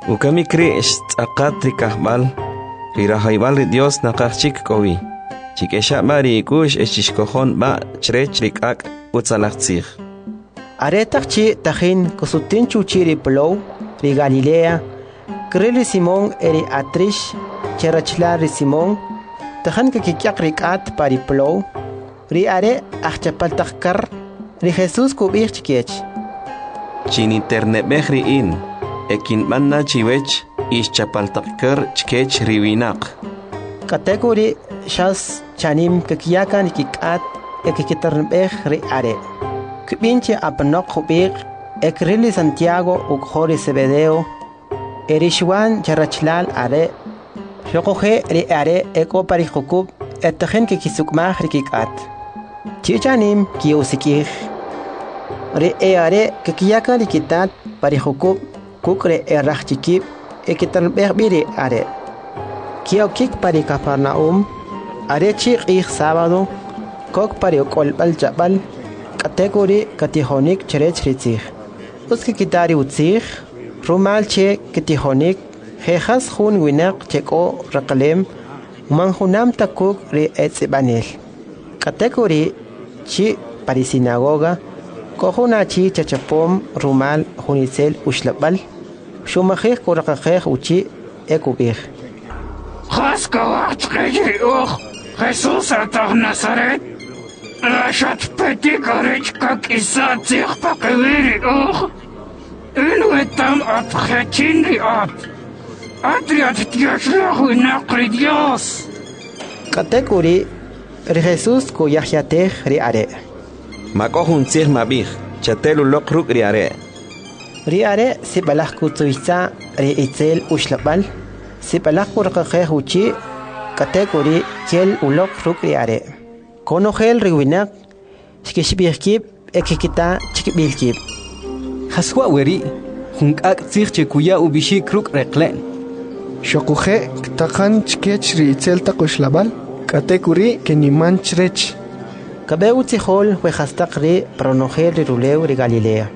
Ukami krish akatri kahbal. Rirahaybal Dios nakachik kowi. Chikesha mari kush eshishkohon ba chrech rikak utzalachzig. Aretachchi tajin kosutin chuchiri plow ri Galilea. Krili Simón eri atrish cherachla ri Simón. Tajan kikyak rikat pari plow. Ri are achapaltakkar ri Jesús kubich chikiech. Chin internet behri in. Ekin manna chiwech ish chapaltakkar chkech riwinak. Kategori shas chanim kikiyakan kikat ekikitarnbeh ri are. Kibinche apnok kubik ekrili Santiago ukhori Zebedeo. Erishwan charachlal are. Shokoje ri are eko parihukub etajen kikisukmah rikikat. Chichanim kiusikih. Ri are kikiyakan rikitat parihukub kukre erachikib ekitarnbeh biri are. Kiokik pari Capernaum, are chik ich sábado, kok pari kolbal jabal, kategori katihonik cherech ritzich. Uski kitari utzich, rumal che katihonik, jejas hun winak cheko rakalem, manjunam takuk ri etzibanel. Kategori chi pari sinagoga, kohuna chi chachapom rumal hunitzel ushlabal, shumajej kurakajej uchi ekubich. Jesús atah Nazaret. Rashat peti garech kak isa zich pakewiri Inuetam at khachinri at. Adriat tiashlahu inaqri Dios. Kategori ri Jesús ko yahyateh ri are. Makohun zich mabich. Chatelu lokruk ri are. Ri are si balah kutuitza ri itzel ushlabal. Si palak kurkakeh uchi kategori kiel ulok rukri are. Konogel riwinak shkishbihkib ekikita chikbilkib. Haswa weri hunkak tsich chekuya ubishi kruk reklen. Shokuje ktakan chkech ri itzel takushlabal kategori keniman chrech. Kabeu tzihol wehastak ri pronogel ri ruleu ri Galilea.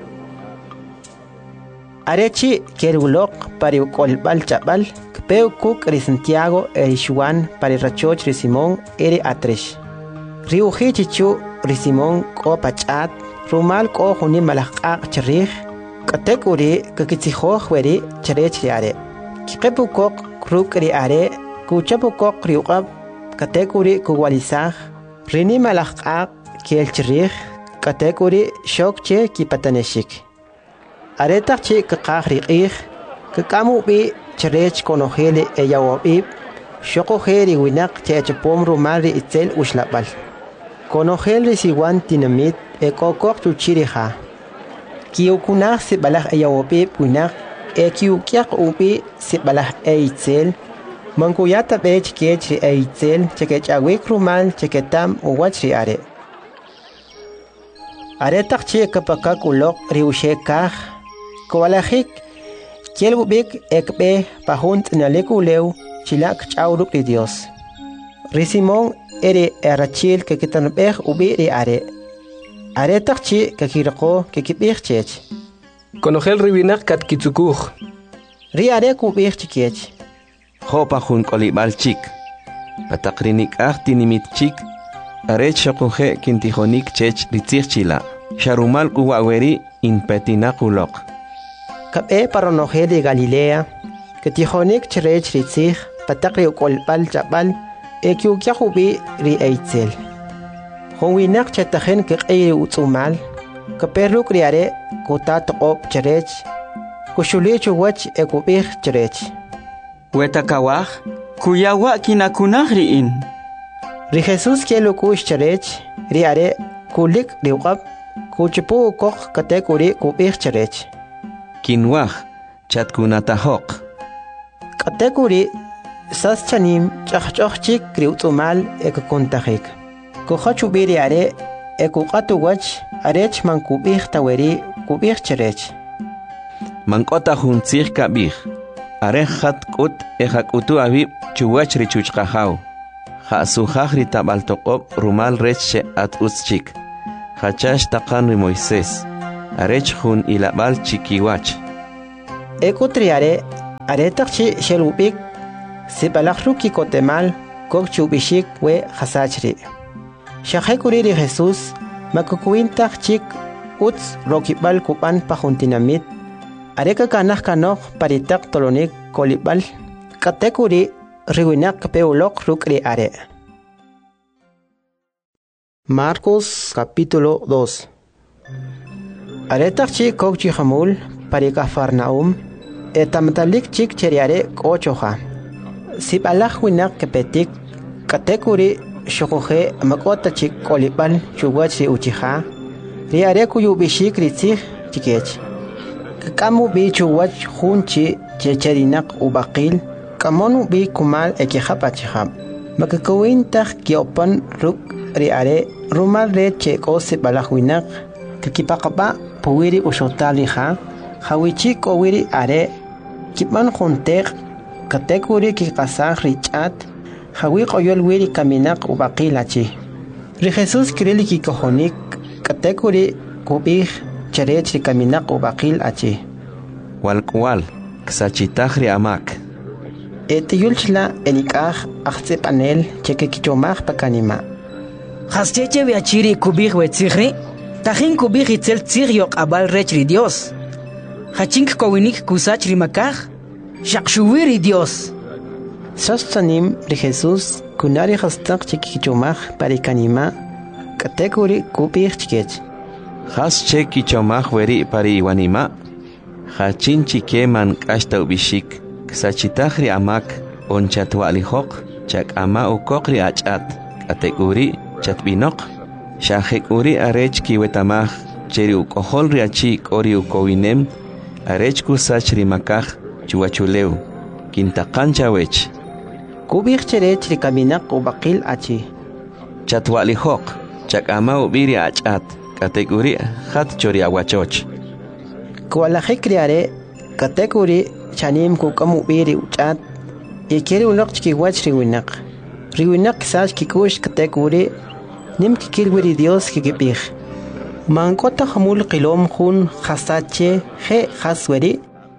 Arechi kerulok pari kolbal chabal. Peu kuk ri Santiago eri Juan pari rachoch ri Simón eri atresh. Riuji chichu ri Simón ko pachat, rumal ko hunim malakak charich, kategori kakitzihoh weri charech ri are. Kikepu kok kruk ri are, kuchapu kok riuqab, kategori kuwalisah, rini malakak kiel charich, kategori shok che kipataneshik. Aretak che kakak riqih, kakamu bi cherech konogele eyawabib shokojeri winak chechapom rumari itzel ushlabal konogele siwan tinamit ekokok chuchiriha kiukunah sibalah eyawabib winak ekiukyak ubi sibalah eitzel mankuyata bech kechri eitzel chekechawik rumal cheketam uwachri are aretak che kapakak ulok riushekah kowalahik Kiel bubik ekbe pahunt nalekuleu chilak chauruk di Dios. Risimon ere erachil ke kitanbeh ubi ri are. Are takchi ke kirako ke kibih chech. Konogel riwinak kat kitsukuj. Ri are kubih chikech. Ho pahun kolibal chik. Patakrinik tinimit chik. Are chokuje kintihonik chech ritzich chila. Sharumal kuwaweri in petinakulok. Kabe paronogeli Galilea, que tijonik cherech ritzich, patakri ukolbal jabal, ekiukyahubi ri eitzel. Honwinak chetajen kekei utzumal, kaperluk riare, kutat op cherech, kushulich wach ekubich cherech. Wetakawah, kuyawa kinakunahriin. Ri Jesús kielukush cherech, riare, kulik riukab, kuchipu kok katekuri kubich cherech. Kinwah chatkunatahok. Kategori sas chanim chachchik kriutumal ekokontahik. Kohachubiri are ekukatuwach arech mankubih taweri kubih cherech. Mankota huntzich kabih. Arechat kut ejakutu abib chuwach richuchkahau. Hasujah ritabaltokop rumal reche at uschik. Hachash takan ri Moisés. Arech hun ilabal chikiwach. Eko triare Aretaqchi shelubik sipalaqruki kotemal kokchubishik we hasachri. Shahekuri Jesús makukuintaq chik uts rokibal kupan pajuntinamit. Areka kanaj kanoj paritaq tolonik kolibal. Katekuri riwinak peulok rukri are. Marcos capítulo 2. Aretaq chik kokchi hamul parika Farnaum. Etamtalik chik cheriare kochoja. Sipalaj winak kepetik. Katekuri shokoje makota chik kolibal chuwachri uchija. Riare kuyubishik ritzig chikech. Kamu bi chuwach junchi checherinak ubaqil. Kamonu bi kumal ekihapachihab. Makakawintak kiopan ruk riare rumal re cheko sipalaj winak. Kakipakapa puwiri ushotalija. Hawichik owiri are. Kipan juntek. Katekuri kikasaj richat. Hawi koyol wiri kaminak ubaqilachi. Ri Jesús kirili kikojonik. Katekuri kubij cherech ri kaminak ubaqil achi. Walkwal, ksachitah ri amak. Etiyulchla elikaj achtzip anel cheke kichomaj pakanima. Hascheche viachiri kubij wetzigri. Tajin kubij itzel tzig abal rechri Dios. Hachink kowinik kusach ri makaj. Shakshuwiri Dios. Sostanim ri Jesús kunari hastak cheke kichomaj parikanima. Katekuri kubij chikech. Has che kichomaj weri pari iwanima. Hachin chike man kashta ubishik. Ksachitah ri amak onchatwalihok. Chak ama ukok ri achat. Katekuri chatbinok. Shahekuri arech kiwetamaj. Cheri ukohol ri achik ori ukowinem. Arech kusach ri makaj chuachuleu. Kintakancha wech. Kubij cherech ri kaminak ubaqil achi. Chatwalihok. Chak ama ubiri achat. Katekuri hat chori aguachoch. Kualajik riare. Katekuri chanim kukamu ubiri uchat. Ikeri unok chikiwach riwinak. Riwinak kisach kikush katekuri. Nim kikilwiri Dios kikipij. Mankota hamul qilom jun hasache he hasweri.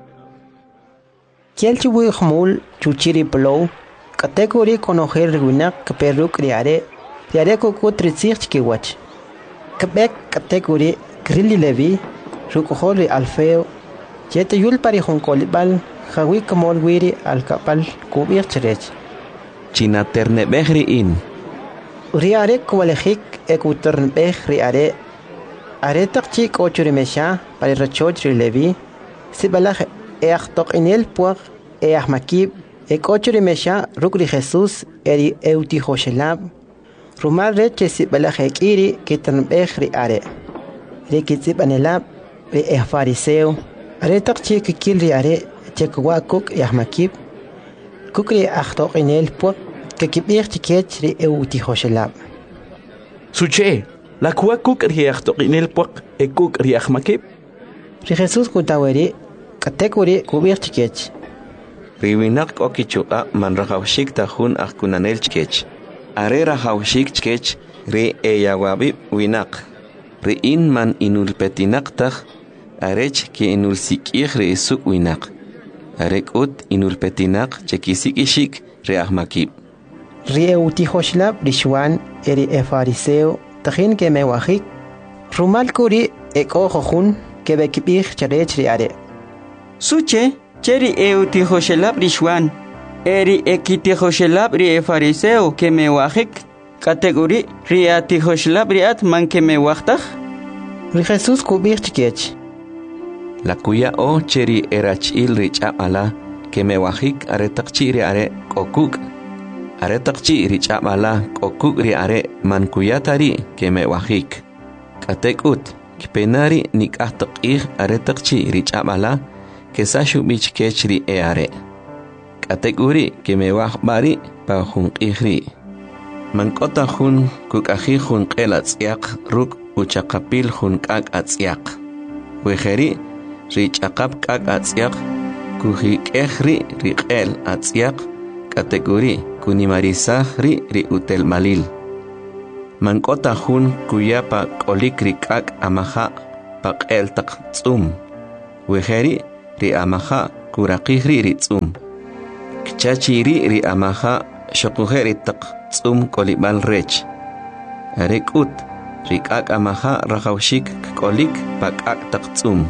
Kielchiwi hamul chuchiri plow. Katekuri konojer riwinak kaperuk riare. Riare kukut ritzig chikiwach. Kabek katekuri krili levi. Rukohori alfeo. Yete yul pari jonkolibal. Hawi kamol wiri alkapal kubir cherech. Chinaterne behri in. Riare kualejik ekuternbej riare. Aretak chik ochurimesha pari rachoch rilevi. Sibalaj eachtok inel puag eachmakib. Ekochurimesha rukri Jesús eri eutihoshelab. Rumal reche sibalaj ekiri kiternbej riare. Rikitsip anelab ri fariseo. Aretak chik kil riare chekwa kuk eachmakib. Kukri achtok inel puag. Kakibir chikech ri eutihoshelab. Suche, la kua kuk riachtok inel puak e kuk riachmakib. Ri Jesús kutaweri katekuri kubir chikech. Riwinak okichuka man rahawshik tahun akkunanel chikech. Are rahawshik chikech ri eyawabib winak. Ri in man inulpetinak tah. Arech ki inulsikih ri isuk winak. Arek ut inulpetinak chekisik ishik ri ahmakib. Ri eutihoshlab rishwan eri fariseo tajin ke mewajik. Rumal kuri ekojojun ke bekibij cherech riare. Suche, cheri eutihoshelab rishwan. Eri ekitihoshelab ri fariseo ke mewajik. Kategori ri atihoshelab riat man ke mewajtaj. Ri Jesús kubij chikech. La kuya o cheri erachil richamala ke mewajik aretakchi riare kokuk. Aretakchi richamala kokuk riare man kuyatari ke mewajik. Katekut kpenari nikahtakih aretakchi richamala ke sashu bichkechri eare. Kateguri ke mewaj bari pa junqihri. Mankota jun kukaji jun qelatsiak ruk uchakapil jun kak atsiak. Wejeri richakap kak atsiak kujikehri riqel atsiak. Kategori kunimarisaj ri utel malil. Mankota jun kuyapa kolik rikak amaja paqel tak tsum. Wejeri ri amaja kuraqih ri tzum. Kchachiri ri amaha shokuje ri taq tzum kolibal rech. Arekut rikak amaha rajawshik kolik pakak taq tzum.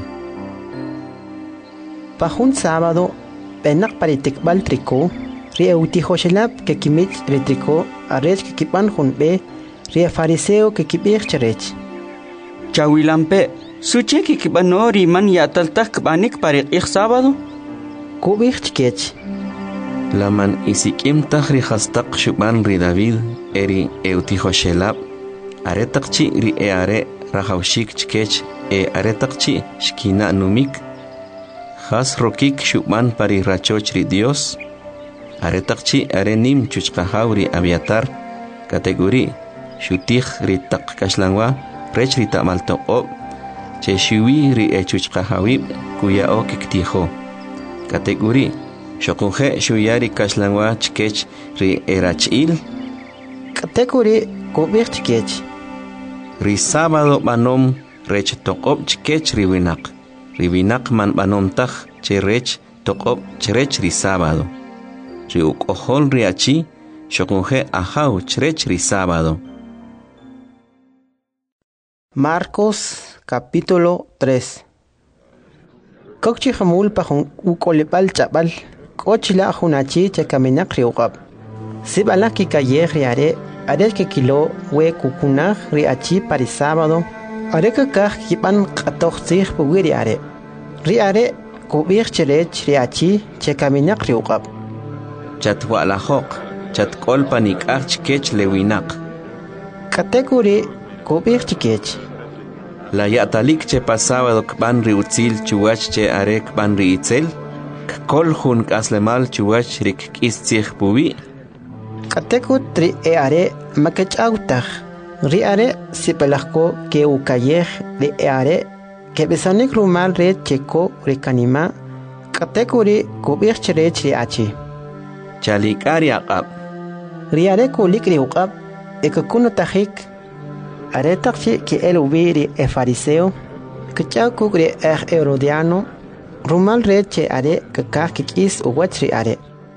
Pajun sábado, penak paritikbal triko, ri eutihoshelap que kimich ri triko, arech que kipan junbe, ri fariseo que kibich cherech. Chawilampe, suche que kibano riman yataltak banik parik sábado? Kubich kech. Laman isikim ri hastak shuban ri David, eri eutihoshelap, aretakchi ri eare rajawshik chkech, aretakchi shkina numik, Has rokik shuban pari rachochri Dios. Aretakchi arenim chuchkahauri aviatar. Kategori shutih ri tak kashlangwa. Rech ri tamaltoko. Che shui ri chuchkahawib kuya o kiktijo. Kategori shokunje shuyari kashlangwa chkech ri erachil. Kategori kubich chkech. Ri sábado banom rech tokop chkech ri winak. Ribinak man banomtaj cherech tokop cherech ri sábado. Ri ukohol riachi shokunje ahau cherech ri sábado. Marcos capítulo 3. Kokchi hamul pahun ukolipal chapal. Kochila hunachi chekaminak riukap. Sibalaki kaye riare areke kilo we kukunaj riachi pari sábado. Areka kah kipan katoxzih puwiri are. Ri are kubir cherech riachi chekaminak riukap. Chatwa lahok, chatkol panik archkech lewinak. Kategori kubir chikech. La yatalik che pasado kban riutzil chuach che are kban riitzel. Kol hun kaslemal chuach rik kiszich puwi. Kategori tri are makech autach. Ri are sipelahko ke ukayej ri are ke besanik rumal red cheko ri kanima kategori kubir cherech ri achi. Chalikari aqab. Ri are kulik ri uqab ekakunu tajik are takchi ke elubi ri fariseo ke chakuk ri herodiano rumal red che are kakah kikis uwach ri are.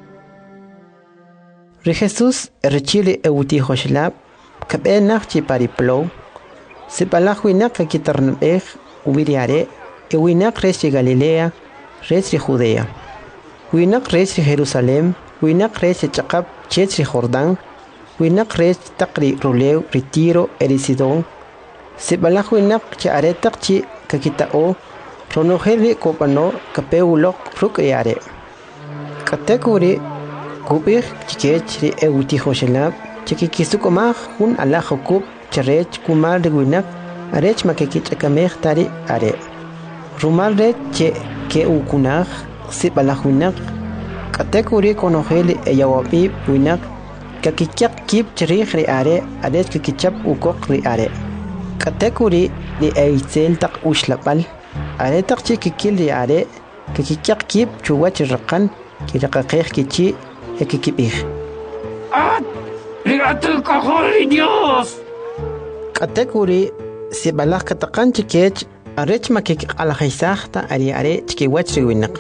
Ri Jesus rechili eutihoshlab Kabenak chi pariplo, si palahwinak kakitarnabeg, ubiriare, winak resi Galilea, resi Judea. Winak resi Jerusalem, winak resi Chakab, chetri Jordán, winak resi takri Ruleu, Retiro, Erisidón. Si palahwinak chi aretak chi kakitao, ronojeli kopano, kapeulok, rukriare. Kategori, kubir chikechri eutihoshelab, Chikikisukomaj hun alajokub cherech kumar de winak arech makekich akamej tari are. Rumal red che ke ukunaj sipalajuinak kategori konojeli eyawapi winak kakikyak kip cherich ri are arech kakichap ukok ri are. Kategori di eitzel tak ushlapal are tak chikikil ri are kakikyak kip chuwach rakan kirakakej kichi ekikipij. ¡Rigatul cajón, Dios! Kategori si balah katakan chikech arech makik alhaisahta ari are chikiwach riwinak.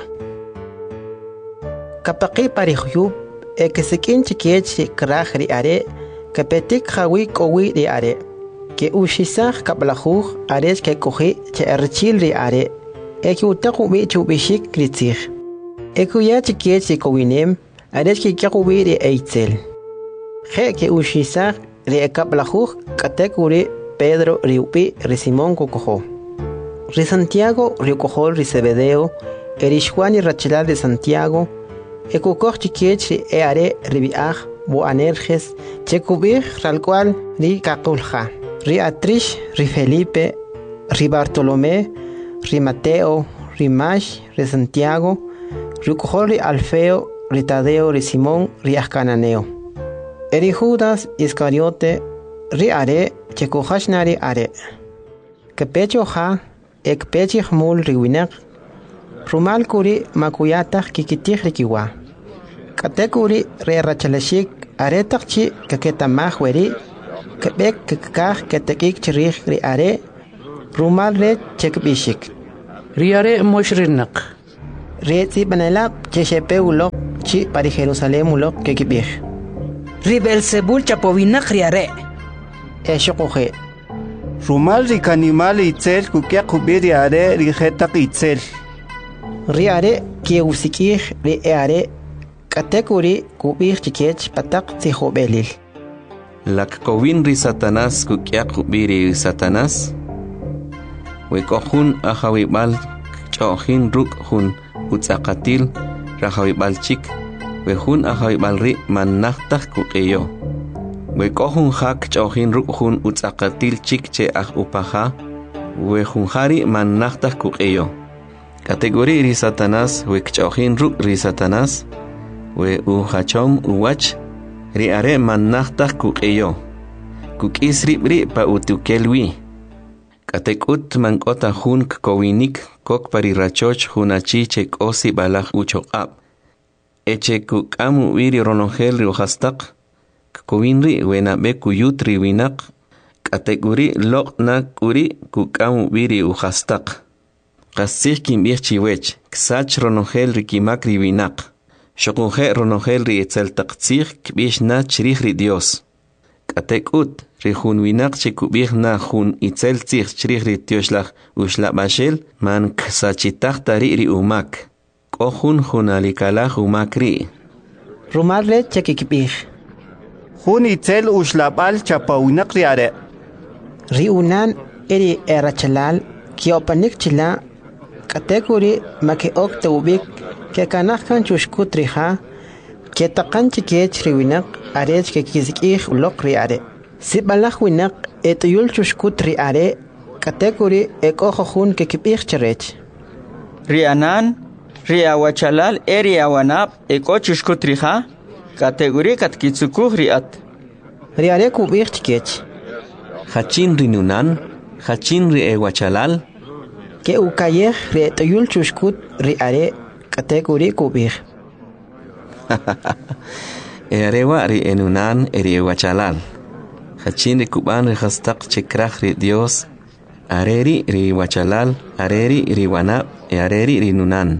Kapaki parihuyub ekesikin chikech kraj ri are kapetik hawi kowi ri are ke ushisah kablahuj arech ke kohi che archil ri are eki utaku bi chubishik kritzih. Ekuya chikech kowinem arech ke kakubi ri eitzel. Je que ushisar ri kablahuj kategori Pedro riupi ri Simón kokojo. Ri Santiago riukojol ri Zebedeo, erishjuan y Rachel de Santiago, ekukoj chikech ri eare ribiaj boanerges, chekubij ralcual ri kakulja, ri Atrish ri Felipe, ri Bartolomé, ri Mateo, ri Mash, ri Santiago, riukojol ri Alfeo, ri Tadeo, ri Simón, ri Ascananeo. Eri Judas Iscariote ri are chekujashnari are. Kepecho ha ekpechih mul riwinak. Rumal kuri makuyatah kikitih rikiwa. Katekuri re rachalashik aretakchi kaketamah weri. Kepek kekah ketekik chirih ri are. Rumal re chekbishik. Ri are moshrinak. Retsi banela chechepe ulok chi pari Jerusalem ulok que kibih. Ri Belzebul chapovinak riare. Eshokoje. Rumal rikanimali itzel kukia kubiri are rijetak itzel. Riare que usikih ri eare katekuri kubih chikech patak tihobelil. Lak kovin ri Satanás kukia kubiri Satanás. Wekohun ahawibal chohin ruk hun utzakatil rahawibal chik. Wehun ahawibal ri manachtak kukeyo. Wekohun hak chohin ruk hun utzakatil chik che upaha. Wehun hari manachtak kukeyo. Kategori ri Satanás wekchohin ruk ri Satanás. We uhachom uwach ri are manachtak kukeyo. Kukisri bri pa utukelwi. Katekut mankota hun kowinik kok parirachoch hunachi chek osi balach uchokab. Eche kukamu wiri ronongel riuhastak. Kowinri wenabe kuyutri winak. Kategori loknak uri kukamu wiri uhastak. Kasih kimbir chiwech, ksach ronongel rikimak riwinak. Shokunje ronongel ri etzel taktsir kbish na chirih ri Dios. Katekut rihun winak chikubih na hun itzel tsir chirih ri Dioslach ushla bashel man ksachitach tari ri umak. Kohun hun alikalach umak ri. Rumal re chekikbih. Hun itzel ushlabal chapawinak riare. Ri unan eri erachalal kiopanik chila kategori makeok teubik que kanahkan chushkutriha que takan chikech riwinak arech que kizikih ulok riare. Si balach winak etuyul chushkutri are kategori ekojohun que kibih cherech. Rianan, riawachalal eriawanap eko chushkutriha kategori katkitsukuh riat. Riare kubih chikech. Hachin rinunan, hachin ri ewachalal. Que ukayeh re tuyul chushkut riare kategori kubih. Erewa ri enunan eri ewachalal. Hachin ri kuban ri hastak chekrach ri Dios. Areri ri wachalal, areri ri wanap, areri ri nunan.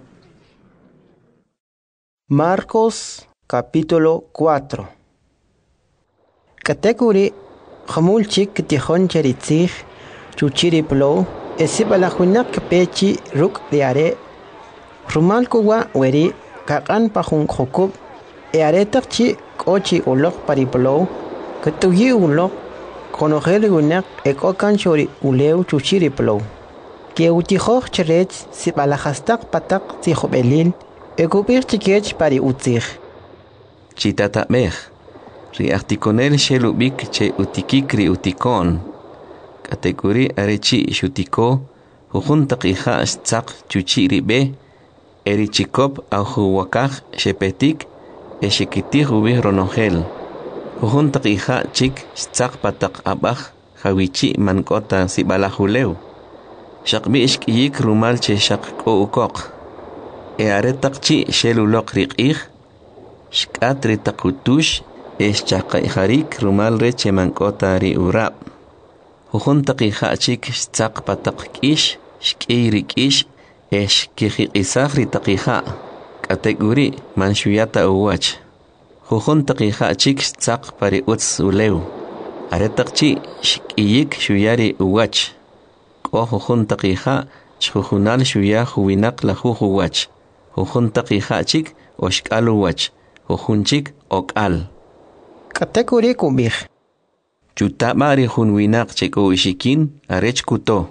Marcos capítulo 4. Kategori Hamul chik tihon cheritzig chuchiri plo esibalahuinak pechi ruk riare rumal kuwa weri kakan pahun khokub earetak chi kochi ulok pariplo ketuyi ulok konogeri unak ekokan chori uleu chuchiri plo que utihoch cherech sibalahastak patak tihobelil ekubir chikech pari utzig Chitata mech. Ri articonel shelubik che utikikri utikon. Kategori arechi shutiko. Hujuntak ija stzak chuchi ribe. Eri chikop au huwakaj shepetik. Eshikitih ubih ronongel. Hujuntak ija chik stzak patak abaj. Hawichi mankota sibalahuleu. Shakbi ishkiyik rumal che shak ko ukok. Earetak chi shelulok rikih. Shkatri takutush. Eschaqaiharik rumal reche mankota ri urab. Hujuntak hachik stzak patak kish, shkirik ish, eshkihisach ri takiha. Kategori manshuyata uwach. Hujuntak hachik stzak pari utz uleu. Aretakchi shkiyik shuyari uwach. Ko hujuntak iha, shujunal shuya huwinak la huwach. Hujuntak hachik oshkal uwach. Hujunchik okal. Kategori kubih. Chutabari hunwinak cheko ishikin arech kuto.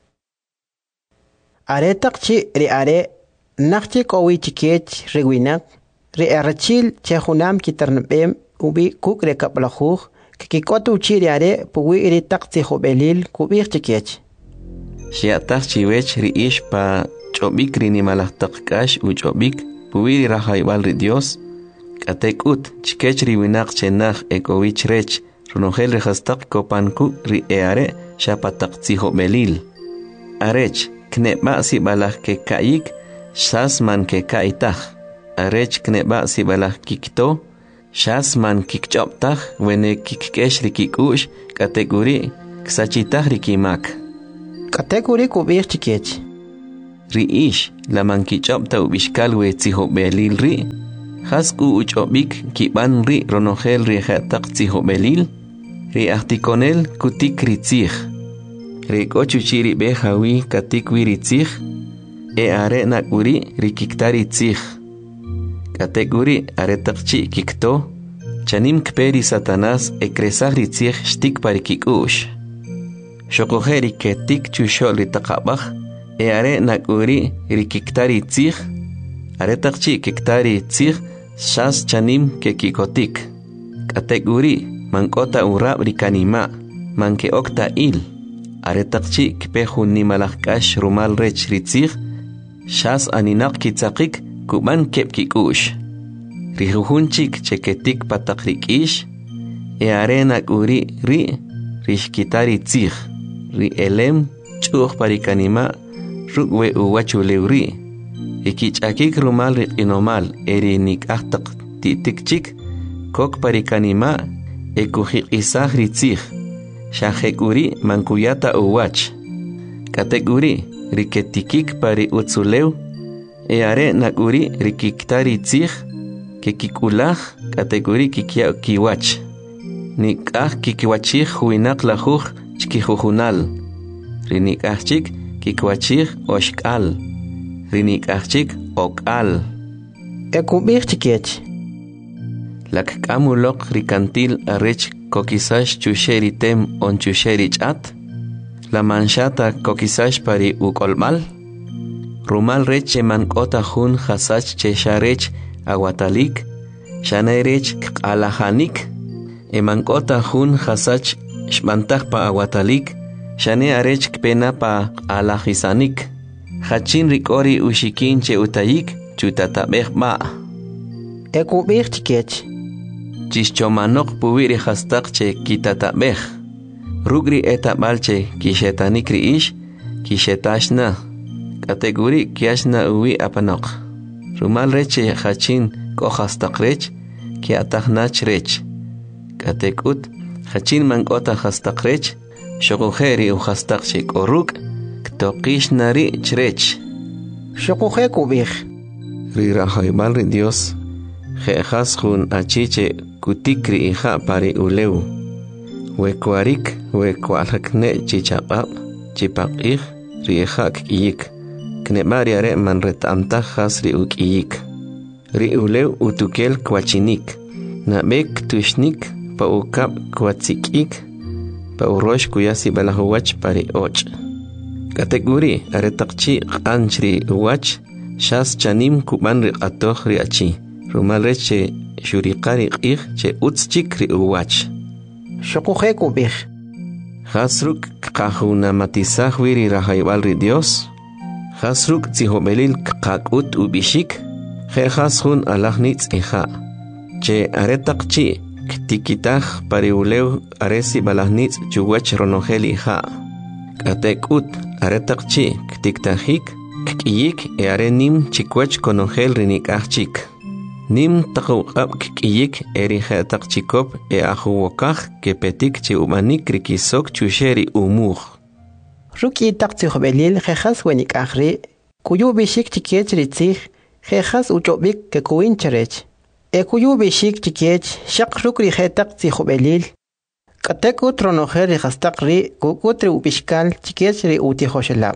Aretak chi ri are nakchi kowi chikech riwinak ri arachil chehunam kitarnabem ubi kuk rekaplahuj kikikotu chi ri are puwi iri tak tihobelil kubih chikech. Shiatak chiwech ri ish pa chobik rinimalahtak kash u chobik puwi ri rahaibal ri Dios. Katekut chikech riwinak chenach ekowich rech runongel rehastak kopanku ri eare shapatak tihobelil. Arech kneba si balah ke kaik shasman ke kaitach. Arech kneba si balah kikto shasman kikchoptach wene kikkesh ri kikush kategori ksachitach ri kimak. Kategori kubih chikech. riish la mankichopta ubishkal we tzihobelil ri hasku uchobik kiban ri ronogel ri khataq tzihobelil ri artikonel kutik ritzih ri kochuchiri behawi katik wiritzih are nakuri rikiktari tzih kateguri are taqchi kikto chanim kperi Satanás ekresah ritzih shtik parikikush shokojeri ketik chushol ritaqabaj are nakuri rikiktari tzih are taqchi kiktari tzih shas chanim kekikotik kateguri mankota urab rikanima manke okta il are taqchi kpehun nimalajkash rumal rech ritzih shas aninak kitzaqik kuban kepkikush rijuhunchik cheketik patakrikish are nakuri ri rishkitari tzih ri elem chuj parikanima rukwe uwachuleuri ikichakik rumal riqinomal eri nik'aqtaq titikchik kok parikanima ekujiqisaj ritzih shajekuri mankuyata uwach kateguri riketikik pari utzulew are nakuri rikiktari tzih kekikulaj kateguri kikia kiwach nik'aj kikiwachij huinaq lajuj chkijujunal rinik'ajchik kikwachij oxk'al rinik'ajchik ok'al ekub'ij chikech lakk'amuloq rikantil arech kokisash chusheri tem on chusheri ch'at la manchata kokisash pari uk'olb'al rumal rech mank'ota jun jasach chesharech aguatalik shanerech k'alajanik emank'ota jun jasach xb'antaj pa aguatalik shane arech kpena pa alajisanik hachin rik'ori ushikin che utayik chutatabej ba ekub'ij chikech chishchomanok puwiri hastaq che kitatabej rugri etabal che kishetanik riish kishetashna kategori kiashna uwi apanok rumal reche hachin kohastaq rech kiatajnach rech katekut hachin mank'ota hastaq rech shokujeri uhastaq che koruk ktoqishnari chrech shokuje kub'ij ri rajaybal ri Dios jejas jun achiche kutikri ija pari ulew wekwarik wekwalakne chichaqab chipaqij ri ija k'iyik knebari are manretamtaj jas ri uk'iyik ri ulew utukel kwachinik nabek tushnik pa ukab kwatsik'ik pa urosh kuyasi balahuwach pari och kategori are taqchi q'anchri uwach shas chanim kuban ri qatoj ri achi rumal reche shuriqari q'ij che utzchik ri uwach shokuje kub'ij jasruk qajunamatizaj wiri rajaybal ri Dios jasruk tzihobelil qak'ut ubishik jejas jun alajnitz ija che are taqchi ktikitaj pari ulew aresi balajnitz chuwach ronogel ija katekut are taqchi ktiktajik k'iyik are nim chikwach konogel rinik'ajchik nim taqawqab k'iyik eri taqchikop ajuwokaj kepetik che umanik rikisok chusheri umuj ruki taq tzihobelil jejas wenik'aj ri kuyu bishik chikech ritzij jejas uchobik kekuwin cherech kuyu bishik chikech shaq rukri jetaq tzihobelil katekut ronogel rihastaq ri kukutri ubishkal chikech ri utijoshelab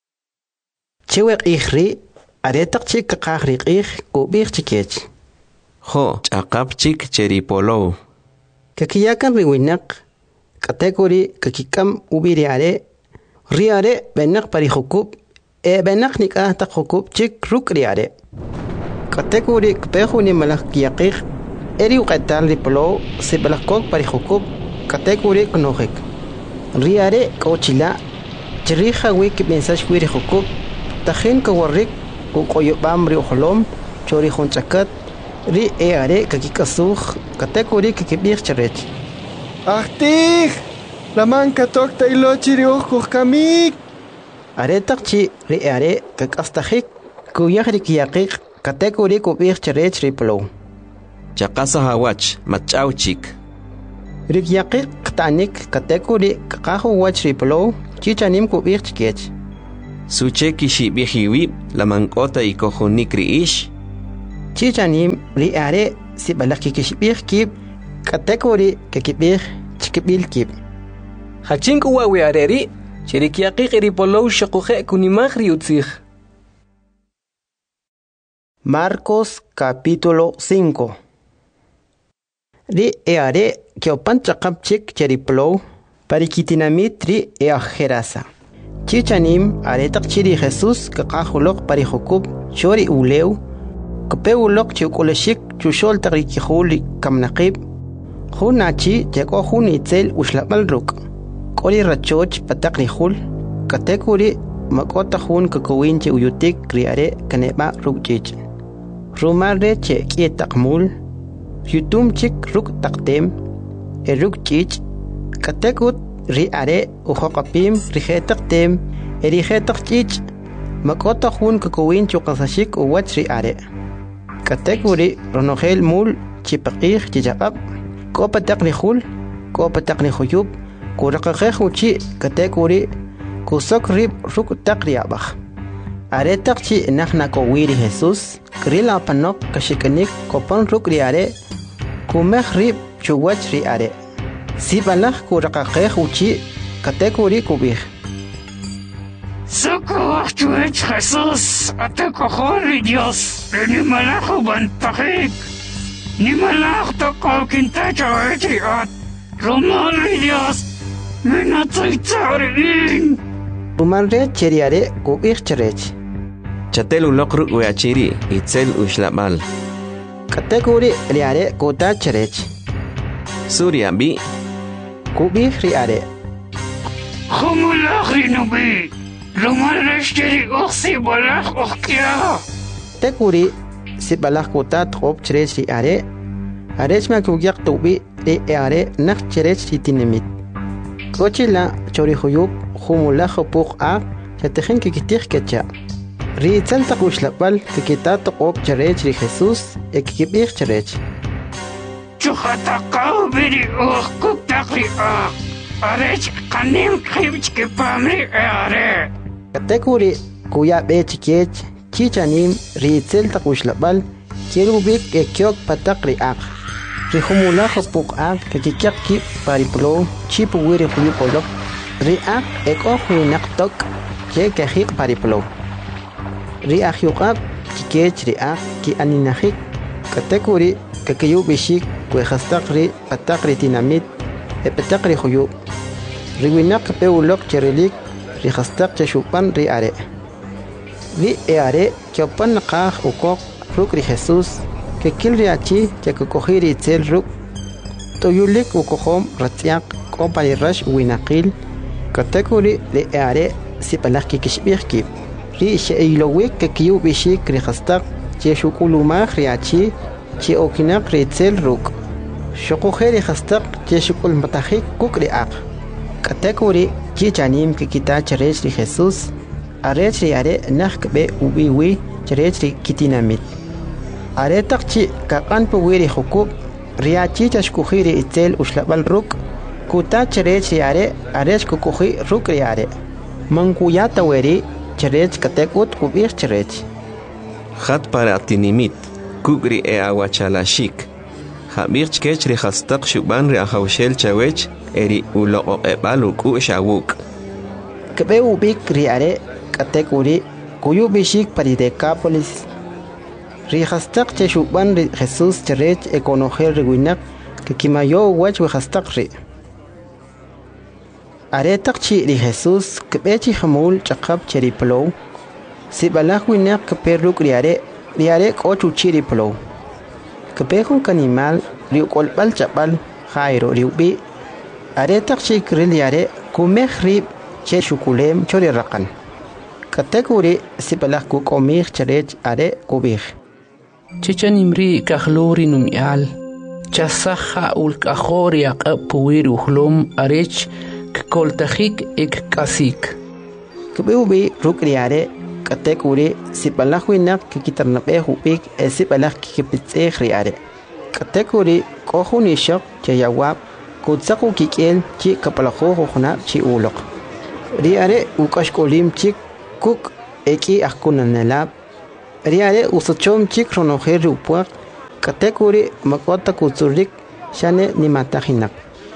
chewe q'ij ri aretaq chik kaqaj ri q'ij kub'ij chikech jo ch'aqap chik cheri polow kakiyakan ri winaq kategori kakikam ubiri are ri are benaq pari jukub benaq nik'aj taq jukub chik rukri are kategori kpeju ni malaj kiyaqij eri uqetal ri polow sibalajkok pari jukub kategori knojik ri are k'ochila chirija wi kib'ensax wi ri jukub tajin kawarrik kuq'oyob'am ri ujolom chori jun ch'akat ri are kakik'asuj kategori kikib'ij cherech ajtij laman katok taylochi ri uj kamik are taqchi ri are kak'astajik kuyaj ri kiyaqij kategori kub'ij cherech ri polow chaqasaj awach mach'aw chik ri kiyaqij qta'nik kategori kaqaj uwach ri polow chichanim kub'ij chikech Suche kishibihiwi la mankota y cojunik riish. Chichanim ri are si balaki kishbih kib katekori kekibih chkibil kib. Hachink uwawi areri, chirikiaqiq eripolow shakuje kunimagri utzig. Marcos capítulo 5. Ri eare kiopan chakapchik cheriplow parikitinamit ri eajerasa. Chichanim aretak chiri Jesús kakahulok parihukub chori ulew kapewulok chikulashik chushol tarikihuli kamnaqib hunachi teko hun itzel ushlabal ruk koli rachoch pataknihul katekuri makota hun kakowinche uyutik riare kaneba rukchich rumare che kietakmul yutum chik ruk taktem eruk chich katekut riare uhokapim rihetaktem erihetak chich makota hun kakowinche kasashik uwach riare katekuri ronogel mul chipaqih chichaqab kopa taknihul kopa taknihuyub kurakaqehuchi katekuri kusok rib ruk takriabaj aretakchi nahnakowiri Jesús krila panok kashikanik kopan ruk riare kumeh rib chuwach riare sibalaj kurakaqehuchi katekuri kubih Socorro, Jesús, a te cojones, Dios, ni malajo bantajik, ni malajo tocó quintacha vetriat, romano, Dios, me no estoy taurin. Rumanre cheriare kubih cherech. Chatelu lokruk weachiri, itzel ushlabal. Katekuri riare kuta cherech. Surya bi. Kubih riare. Humulach rinubi. Rumah ceri oksi balak okya. Tekuri si balak kota trop cereci are. Arech ma kugiak tubi are nak cereci tinimit. Kochila chori huyub humula hopuk a chatehin kikitir kecha. Ri tzalta kushlapal kikita top cereci Jesús ekibir cereci. Chuhatakaw biri okuk takri a. Arech kanim kibch ke pamri are. Katekuri kuya bechikech chichanim ritzel takushlabal kirubik ekyok patakri ak rihumula hopuk ak kakikyak ki pariplo chipu wiri huyupolok ri ak eko huinak tok ke kahik pariplo ri ak yukab kikech ri ak ki aninahik katekuri kakiyu bishik kwehastakri patakri tinamit e patakri huyub riwinak peulok cherilik rihastak chashupan riare. Ri eare kiopan nakah ukok ruk ri Jesús que kil riachi chakukojiri itzel ruk toyulik ukohom ratiak kompani rash winakil katekuri ri eare sipalaki kishbirki ri sheilowik que kiu bishik rihastak cheshukulumah riachi che okinak ri itzel ruk shokojeri hastak cheshukul matahik kuk riak katekuri chichanim kikita cherechri Jesús arechri are nakbe ubiwi cherechri kitinamit aretakchi kakanpu wiri hukub riachi chashkuhiri itzel ushlabal ruk kuta cherechri are arech kukuhi ruk riare mankuyata weri cherech katekut kubir cherech Hat para tinimit kugri e awachalashik Habirch kechri hastak shuban ri ahawshel chawech eri ulo ebalu ku shawuk. Kebe ubik riare katekuri kuyu bishik pari Decápolis. Ri hastak che shuban ri Jesús cherech ekonogel riguinak que kimayo wach we hastak ri. Aretak chi ri Jesús kebe chi hamul chakab cheri plow. Si balak winak kebe ruk riare kochu chiri plow. Kepehun kanimal riu kolbal chapal jairo riu bi aretak chik riliare kumeh rib che shukulem chori rakan katekuri sipalak ku komih cherech are kubih chichanimri kahlori numial chasaha ul kahori aqpuir uhlum arech koltajik ek kasik kebubi rukriare katekuri sipalak winak kikitarnape hupik sipalak kikipitseh riare katekuri kohuni shok chayawab kutsaku kikel chi kapalaho hona chi ulok riare ukashkolim chik kuk eki akunanelab riare usochom chik ronoje rupuak katekuri makota kutsurik shane ni matajinak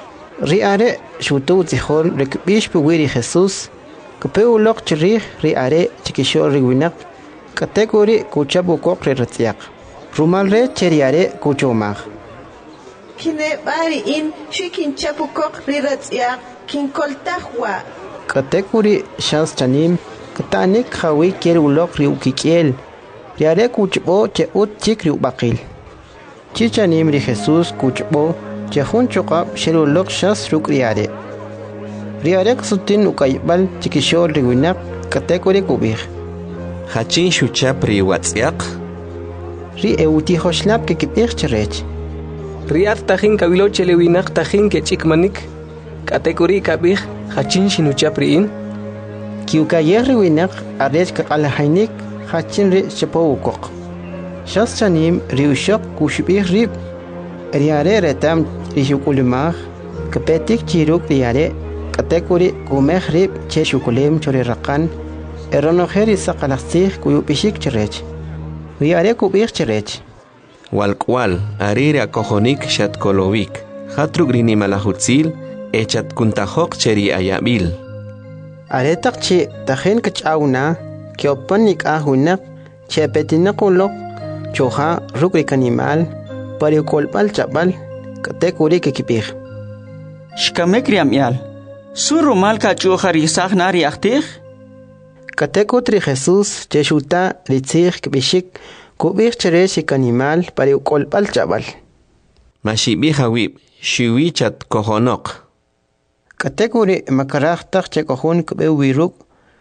riare shutu zihol rekbish puwiri Jesús kapeulok chirih riare chikishol riwinak katekuri kuchabu kokre ratziak rumalre cheriare kuchomag kine bari in shikin chapu kok riratziak kin koltahwa katekuri shas chanim katanik khawi kerulok riukikiel riare kuchbo che ut chik riubakil chichanim ri Jesús kuchbo che hun chokap sherulok shas rukriare riare ksutin ukaybal chikishol riwinak katekuri kubih hachin shuchap ri watziak ri euti hoshlap ke kibih cherech riat tajin kabilo chelewinak tajin ke chikmanik katekuri kabih hachin shinuchap riin kiukayer riwinak arech kakalahainik hachin ri chapowukok shas chanim riushok kushbih rib riare retam rishukulimah kapetik chiruk riare katekuri kumeh rib che shukulim chori rakan eronojeri saqalaxsih kuyupishik cherech riare kubih cherech walkwal arire akojonik shatkolovik hatruk rinimalahutzil echat kuntajok cheri ayabil aretak chi tajen kachawna kiopanik ahunak chepetinakulok choja rukrik animal parikolpal chapal katekuri kekipih shkamek riamyal suru malka choja risaj nari ahtih katekutri Jesús cheshuta ritzig kbishik kubih chereshik animal parikolpal chapal mashibih hawib shiwi chat kojonok katekuri makarajtak chekojun kbewiruk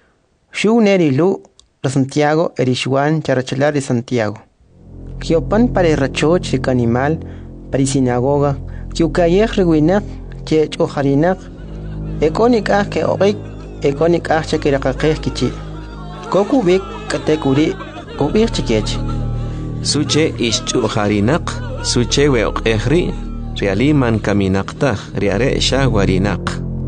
shu nerilu Santiago erishwan charachalar de Santiago kiopan pare rachoch rik animal pari sinagoga kiukayej rewinak che chojarinak ekonik ke orik ekonik chekirakaqej kichi kokubik katekuri kubik chikech suche ischujarinak suche weoqejri rialiman kaminaqtaj riare shawarinak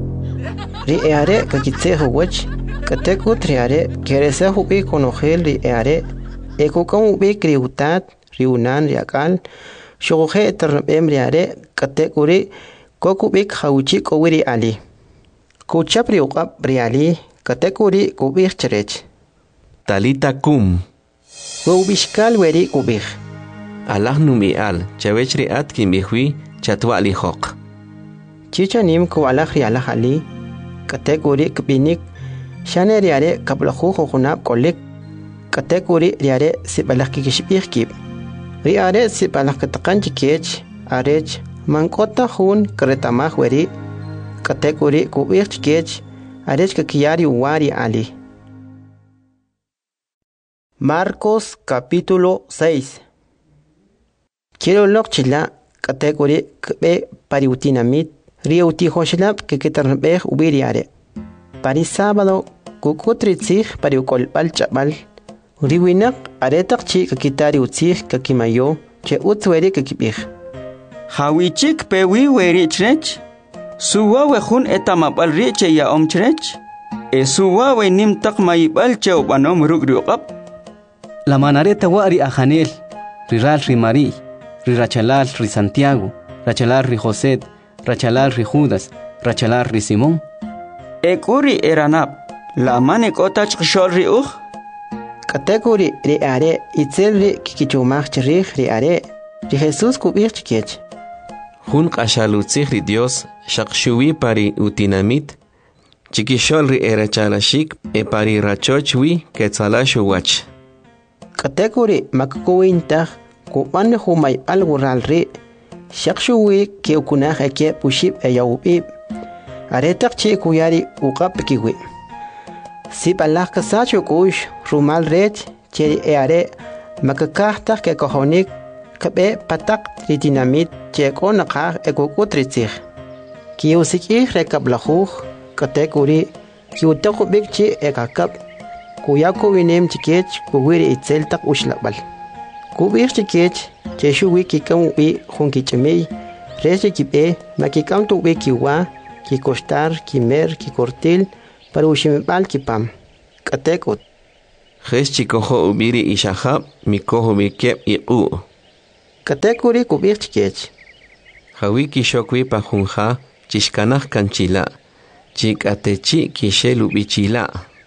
riare kakitsejo wach katekut riare keresejo bi konojel riare ekokan bi kriutat riunan riakal shoje ternabem riare katekuri kokubik hauchi kowiri ali kuchapri uqab riali katekuri kubik cherech talita kum wubishkal weri kubik Allah numial chawechri atkin bihwi chatwali hok chichanim ko alahri alahali katekuri kbinik shane riare kablahu khunab kolik katekuri riare sibalaki kishbihkib riare sibalak taqanchi kech arech mankota hun kretamah weri katekuri kubich kech arech kakiyari wari ali Marcos capítulo 6 Quiero lokchila katekuri kbe pariutinamit riuti hoshlap que ketarnbeh ubiriare pari sábado kukutritzig pariukolpal chapal riwinak aretak chi kakitari utzig kakimayo che utzweri kakibih hawichik pewi weri chrech suwa wejun etamapal riche ya omchrech suwa we nimtak mayibal che ubanom rugriuqap la manareta wari ajanel riral rimari rirachalal ri Santiago rachalal ri José rachalal ri Judas rachalal ri Simón ekuri eranap la manekotach kshol ri uj katekuri ri are itzel ri kikichumach cherih ri are ri Jesús kubich chikech hun qashalutzig ri Dios shaqshuwi pari utinamit chikishol ri erachalashik pari rachochwi ketzalashu wach katekuri makkuwintaj kuban humay algural ri shaqshuwi keukunaj eke pushib eyawbib aretak chi kuyari uqap kiwi sibalaj kasacho kush rumal rech cheri eare makakahtaj ke kojonik kabe patak ritinamit che konaqaj ekukutritzig kiusikij rekablajuj katekuri kiutaqubik chi ekakab kuyaku winem chikech kuwiri itzeltak ushlabal kubir chikech cheshuwi kikamubi junkichemey reche kibe makikamtu kiwa kikostar kimer kikortil para ushimibal kipam katekut. Jes chikojo ubiri ishahab mikojo bikep iqu. Katekuri kubir chikech. Hawi kishokwi pajunja chishkanaj kanchila. Chikatechi kishelu bichila.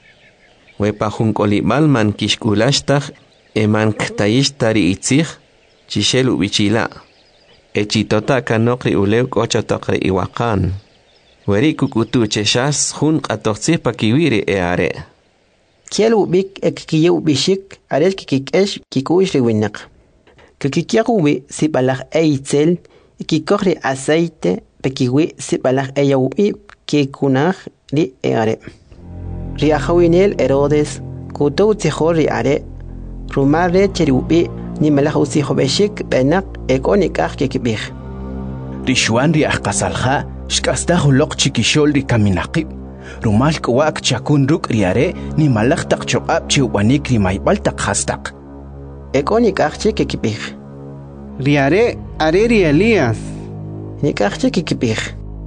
We pajunkolibal man kishkulastaj eman ktayishtari itzig chishelu bichila. Echitota kanokri ulew kochotakri iwakan. Weri kukutu cheshas jun qatoqtzig pakiwiri eare. Kielu bik ekikiyu bishik ares kikikesh kikuish riwinak. Kikikiyaguwi sibalaj eitzel kikokri aceite pekiwi sibalaj eyawubi kikunaj ri eare. Riajawinel Herodes kutu tzijor ri are. Rumare cheriubi ni melaj usijo beshik benak ekonikaj kikibij. Rishuan ri ajqasalja shkastaj uloq chikishol ri kaminaqib. Rumal kwak chakun ruk riare ni malaj taq choqab chiubanik ri maybal taq hastaq. Ekonikaj kikibij. Riare are ri Elías. Nikaj kikibij.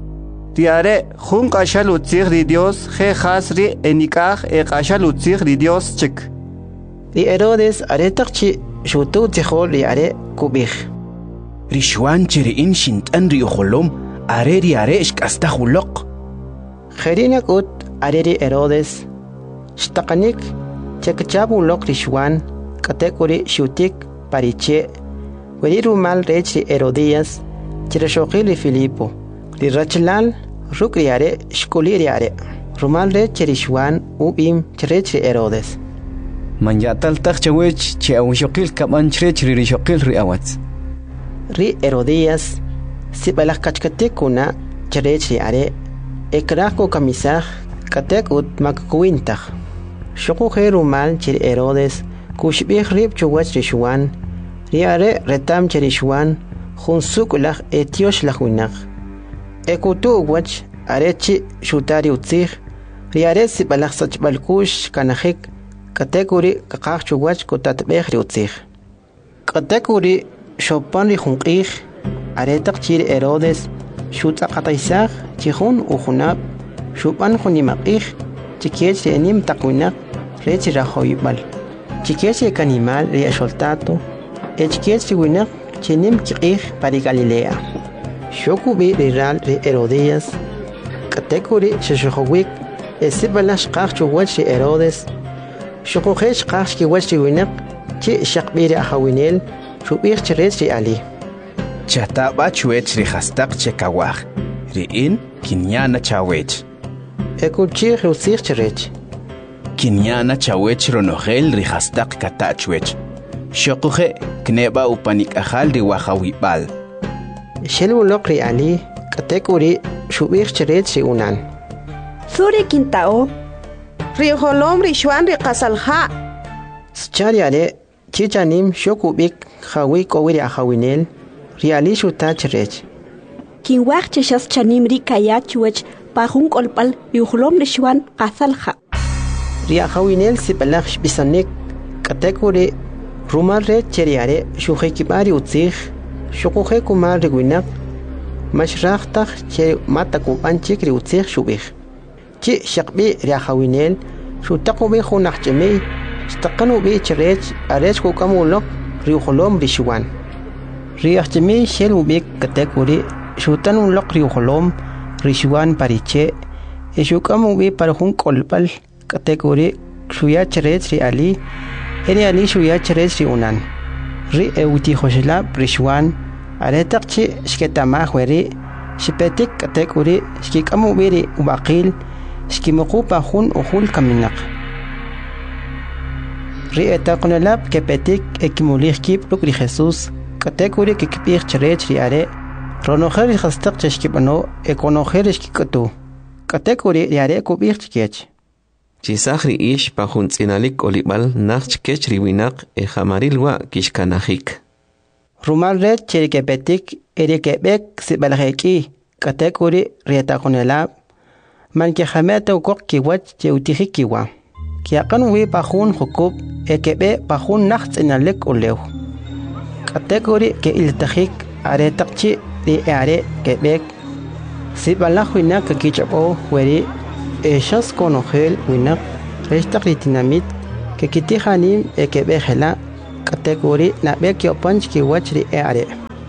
Riare jun qashal utzig ri Dios je khasri enikaj qashal utzig ri Dios chik. Ri Herodes are taqchi shutu tzijol ri are kubij. Rishuan chiriin shintan ri ujolom are riare shkastaj uloq. Kherinak ut areri Herodes shtaqanik chekchabu lok rishwan katekuri shutik pariche weri rumal rech ri Herodías chireshoqili Filipo ri rachlal rukriare shkuliriare rumal rech rishwan ubim cherech ri Herodes manyatal taqchawech che awshoqil kaman cherech ri rishoqil ri awats ri Herodías sibalak kachkatikuna cherech ri are ekrako kamisaj katek ut makkuintaj shokuje rumal chir Herodes kushbih rib chuwach rishwan riare retam chirishwan junsukulaj etiosh lajwinaj ekutu wach arechi shutari utzij riare sibalaj sachbalkush kanajik katekuri kakaj chuwach kutatbej ri utzij katekuri shopan ri junqij aretaq chir Herodes shutaqataysaj chijun ujunab shupan junimaqij chikech ri enim taqwinaq rech rajoybal chikech ri kanimal ri axoltato echikech ri winaq chinim kiqij pari Galilea shokubi ri ral ri Herodías katekuri sheshojowik esibalash qaj chuwach ri Herodes shokujesh qaj shkiwach ri winaq chi shaqbi ri ajawinel shubij chirech ri ali Chataba chuech ri hastaq chekawaj. Riin kinyana chawech. Ekuchi rusich cherech. Kinyana chawech ronogel ri hastaq katachuech. Shokuje kneba upanik ajal ri wajawibal. Shelulok ri ali katekuri shubich cherech ri unan. Suri kintao. Ri holom ri shwan ri qasalha. Schariare chichanim shokubik jawi kowiri ajawinel. Riali shuta cherech. Kin wach chas chanim ri kayachuech pajun kolpal yuhlom rishwan qasalha. Ria hawinel sipalach bisanik katekuri rumal re cheriare shujekibari utzig shukuje kumar riguinak mashrachtaj che matakupan chikri utzig shubij. Chi shaqbi ria hawinel shutakubi junachchemi staqanu bi cherech arech kukamulok riuholom rishwan. Riachchemi shel ubik katekuri shutan un lok riuholom rishwan pariche eshukamu bi parjun kolpal katekuri shuya cherech ri ali eri ali shuya cherech ri unan ri euti hoshla rishwan aretaqchi shketama khweri shipetik katekuri shkikamu biri ubaqil shkimuqupa jun uhul kaminak ri etaqnalab kepetik ekimulih kip luk ri Jesus katekuri kikpih cherech ri are ronojer hastaq cheshkipano ekonojer shkikatu katekuri ri are kubih chkech Chisahri ish pajuntzinalik olibal nach kech riwinak ejamarilwa kishkanajik. Rumal red cherikepetik erikebek sibalajeki katekuri rietakonelab man kehamete ukok kiwach cheutihikiwa. Kiakan wi pajun hukub ekebe pajun nachtzinalik ulew. Katekuri ke iltajik aretakchi ri are kebek sibalajwinak kichabo weri eshas konojel winak resta ritinamit que kitihanim que bejela category na bekio punch ki wachri are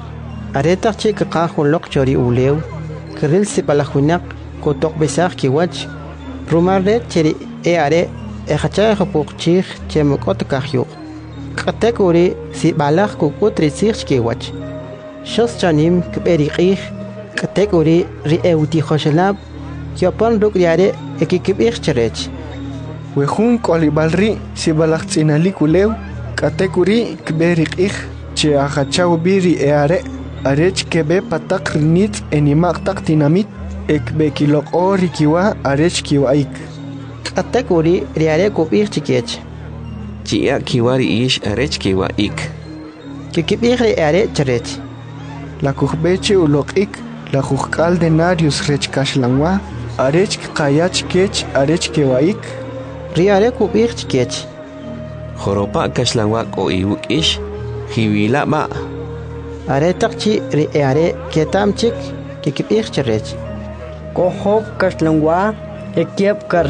areta chi ka khulok chori uleu kril si palahunak ko tok besar ki wach rumare cheri are khacha khopuk chi chemokot kahyu category si balach ko kutri sich ki wach shos chanim kberi qih category ri euti khoshlab kiopon rukriare ekikibir cherech wehun kolibalri si balach tsinali kuleu category kberi qih che achachau biri are arech kebe patak rinit enimak tak tinamit ekbe kilok ori kiwa arech kiwaik category riare kubir chikech chia kiwari ish arech kiwaik kikibir are cherech la kuhbeche ulokik la kuhkal denarius rech kashlangwa arech kayach kech arech kiwaik riare kubir chikech Joropa kashlangwa ko iwuk ish hiwila ma are takchi ri are ketam chik kikibir cherech ko hob kashlangwa ekiep kar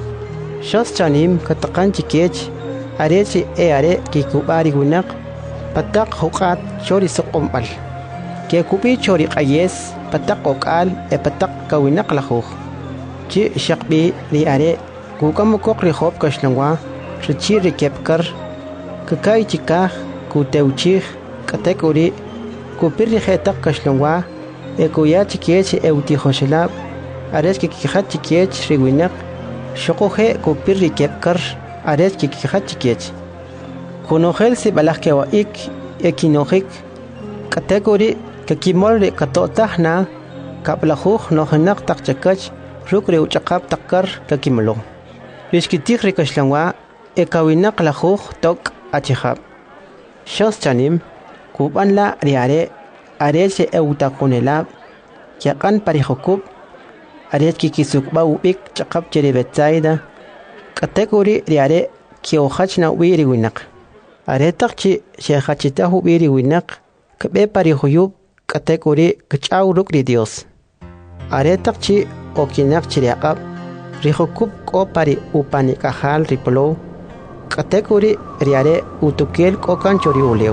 shos chanim katakan chikech are chi are kikubari gunak patak hukat chori sokombal ke kupi chori qayes patak okal patak kawinak lahuk chi shakbi ri are kukamukok ri hob kashlangwa richi ri kepkar kakai chikah kuteuchih category kupir ri hetak kashlangwa ekuya chikech euti khoshlab ares kikhat chikech ri winak shokohe kupir ri kepkar ares kikhat chikech kunogel si balak wa ik ekinogik category kakimol ri katotahna kaplahukh nohnak takchakach rukre uchaqap takkar kakimlo riskitik ri kashlangwa ekawinak lahukh tok achihab shos chanim kuban la riare arese euta kunelab yakan parihokub ares kikisuk ba ubik chaqap cheri betsaida category riare kiohachna wiri winak are takchi shehachita wiri winak kbe parihuyub category kchaw rukri dios are takchi okinak chiriaqab rihokub ko pari upani kahal ripolo category riare utukel ko kanchori uleu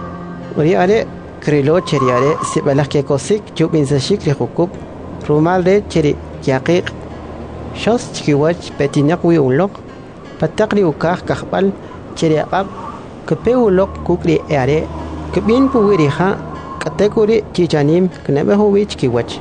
riare krilo cheriare sibalake kosik jubin sashik rihokub rumal re cheri yaqiq shos chikiwach petinak wi ulok patakri ukah kahbal cheriaqab kpe ulok kukri are kbin puwiri ha category chichanim knabehu wich kiwach